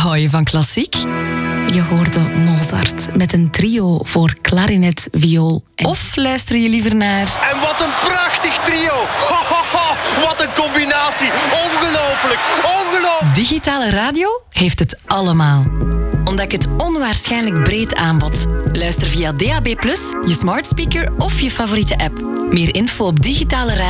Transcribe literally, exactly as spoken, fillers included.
Hou je van klassiek? Je hoorde Mozart met een trio voor klarinet, viool en... Of luister je liever naar... En wat een prachtig trio! Ho, ho, ho. Wat een combinatie! Ongelooflijk! Ongelooflijk! Digitale radio heeft het allemaal. Ontdek het onwaarschijnlijk breed aanbod. Luister via D A B plus, je smart speaker of je favoriete app. Meer info op digitale radio.